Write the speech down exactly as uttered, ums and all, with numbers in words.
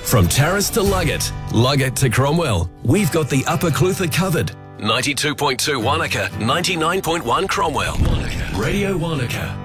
From Terrace to Luggett, Luggett to Cromwell, we've got the Upper Clutha covered. ninety-two point two Wanaka, ninety-nine point one Cromwell. Wanaka. Radio Wanaka.